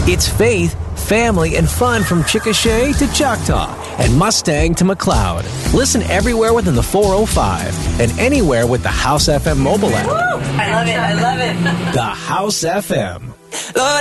It's faith, family, and fun from Chickasha to Choctaw and Mustang to McLeod. Listen everywhere within the 405 and anywhere with the House FM mobile app. Woo! I love it. The House FM. Lord,